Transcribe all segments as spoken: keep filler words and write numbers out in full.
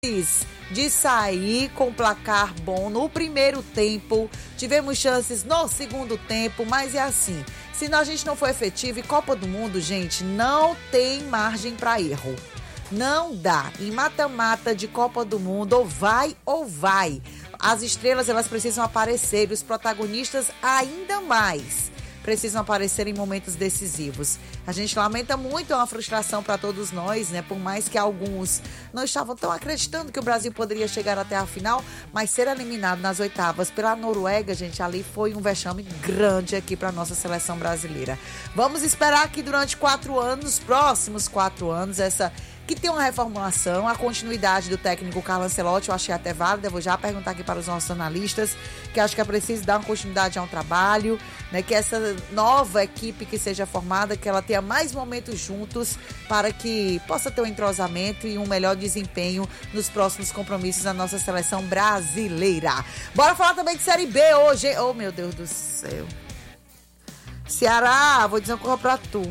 de sair com placar bom no primeiro tempo, tivemos chances no segundo tempo, mas é assim, se a gente não for efetivo, e Copa do Mundo, gente, não tem margem para erro, não dá, em mata-mata de Copa do Mundo, ou vai ou vai, as estrelas elas precisam aparecer, e os protagonistas ainda mais precisam aparecer em momentos decisivos. A gente lamenta muito, é uma frustração para todos nós, né? Por mais que alguns não estavam tão acreditando que o Brasil poderia chegar até a final, mas ser eliminado nas oitavas pela Noruega, gente, ali foi um vexame grande aqui para nossa seleção brasileira. Vamos esperar que durante quatro anos, próximos quatro anos, essa que tem uma reformulação, a continuidade do técnico Carlo Ancelotti, eu achei até válida, vou já perguntar aqui para os nossos analistas, que acho que é preciso dar uma continuidade a um trabalho, né, que essa nova equipe que seja formada, que ela tenha mais momentos juntos para que possa ter um entrosamento e um melhor desempenho nos próximos compromissos da nossa seleção brasileira. Bora falar também de Série B hoje, hein? Oh, meu Deus do céu. Ceará, vou dizer uma coisa pra tu.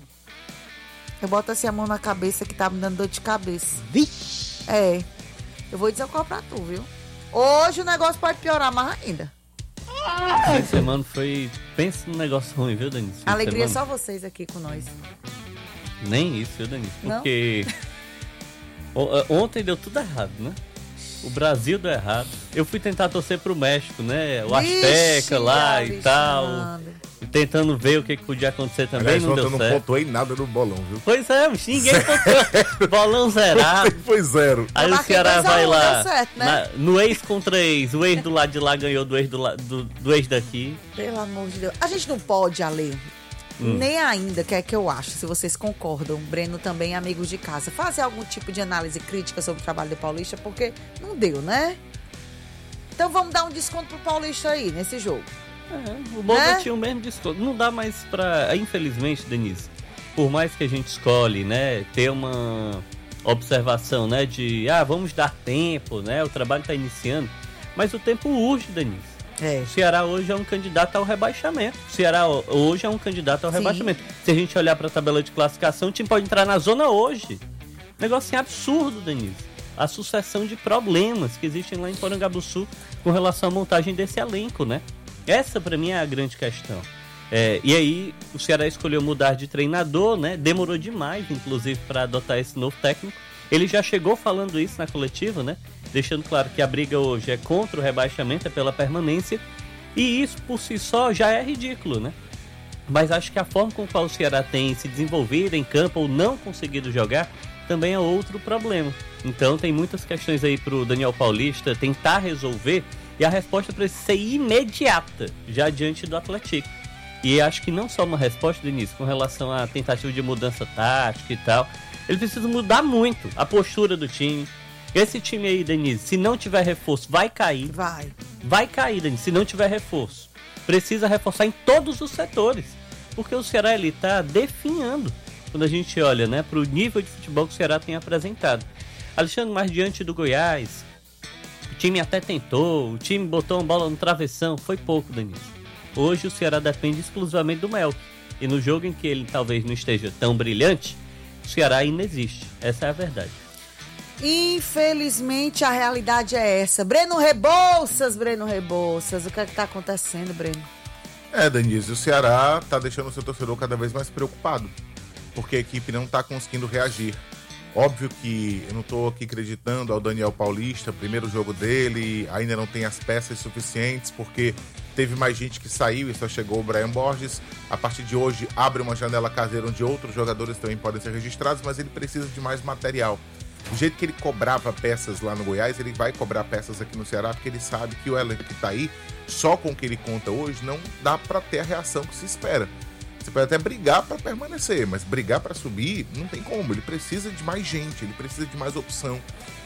Eu boto assim a mão na cabeça que tá me dando dor de cabeça. Vixe! É. Eu vou dizer qual pra tu, viu? Hoje o negócio pode piorar mais ainda. Fim de semana foi... Pensa num negócio ruim, viu, Denise? Alegria é só vocês aqui com nós. Nem isso, viu, Denise? Não? Porque... Ontem deu tudo errado, né? O Brasil deu errado. Eu fui tentar torcer pro México, né? O Azteca lá e tal. E tentando ver o que, que podia acontecer também. Aliás, não deu eu certo. não pontuei nada no bolão, viu? Pois é, ninguém pontuou. Bolão zerado. Foi zero. Aí o Ceará vai lá certo, né? na, no ex contra ex. O ex do lado de lá ganhou do ex, do, la, do, do ex daqui. Pelo amor de Deus. A gente não pode, Ale. Hum. Nem ainda, que é que eu acho, se vocês concordam, Breno também, amigos de casa, fazer algum tipo de análise crítica sobre o trabalho do Paulista, porque não deu, né? Então vamos dar um desconto pro Paulista aí, nesse jogo. É, o Boca né? tinha o mesmo desconto. Não dá mais pra... Infelizmente, Denise, por mais que a gente escolhe, né, ter uma observação, né, de, ah, vamos dar tempo, né, o trabalho tá iniciando, mas o tempo urge, Denise. É. O Ceará hoje é um candidato ao rebaixamento. O Ceará hoje é um candidato ao Sim. rebaixamento. Se a gente olhar para a tabela de classificação, o time pode entrar na zona hoje. Negócio assim, absurdo, Denise. A sucessão de problemas que existem lá em Porangabuçu com relação à montagem desse elenco, né? Essa, para mim, é a grande questão. É, e aí, o Ceará escolheu mudar de treinador, né? Demorou demais, inclusive, para adotar esse novo técnico. Ele já chegou falando isso na coletiva, né? Deixando claro que a briga hoje é contra o rebaixamento, é pela permanência. E isso, por si só, já é ridículo, né? Mas acho que a forma com qual o Ceará tem se desenvolvido em campo ou não conseguido jogar também é outro problema. Então tem muitas questões aí pro Daniel Paulista tentar resolver e a resposta precisa ser imediata, já diante do Atlético. E acho que não só uma resposta, Denise, com relação à tentativa de mudança tática e tal. Ele precisa mudar muito a postura do time. Esse time aí, Denise, se não tiver reforço, vai cair. Vai. Vai cair, Denise, se não tiver reforço. Precisa reforçar em todos os setores. Porque o Ceará, ele tá definhando. Quando a gente olha, né, pro nível de futebol que o Ceará tem apresentado. Alexandre, mais diante do Goiás, o time até tentou, o time botou uma bola no travessão, foi pouco, Denise. Hoje o Ceará depende exclusivamente do Melk. E no jogo em que ele talvez não esteja tão brilhante, o Ceará ainda existe. Essa é a verdade. Infelizmente a realidade é essa. Breno Rebouças, Breno Rebouças. O que é que tá acontecendo, Breno? É, Denise, o Ceará tá deixando o seu torcedor cada vez mais preocupado, porque a equipe não tá conseguindo reagir. Óbvio que eu não tô aqui acreditando ao Daniel Paulista, primeiro jogo dele, ainda não tem as peças suficientes, porque teve mais gente que saiu e só chegou o Brian Borges. A partir de hoje abre uma janela caseira onde outros jogadores também podem ser registrados, mas ele precisa de mais material. Do jeito que ele cobrava peças lá no Goiás, ele vai cobrar peças aqui no Ceará, porque ele sabe que o elenco que tá aí, só com o que ele conta hoje, não dá para ter a reação que se espera. Você pode até brigar para permanecer, mas brigar para subir não tem como. Ele precisa de mais gente, ele precisa de mais opção.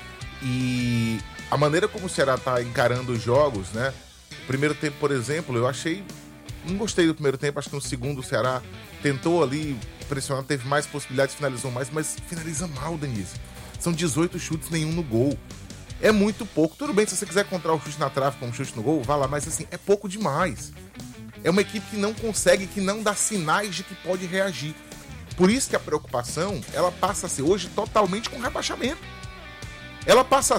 E a maneira como o Ceará tá encarando os jogos, né? O primeiro tempo, por exemplo, eu achei... Não gostei do primeiro tempo, acho que no segundo o Ceará tentou ali pressionar, teve mais possibilidades, finalizou mais, mas finaliza mal, Denise. São dezoito chutes, nenhum no gol. É muito pouco. Tudo bem, se você quiser encontrar o chute na trave como chute no gol, vá lá, mas assim, é pouco demais. É uma equipe que não consegue, que não dá sinais de que pode reagir. Por isso que a preocupação, ela passa a ser hoje totalmente com rebaixamento. Ela passa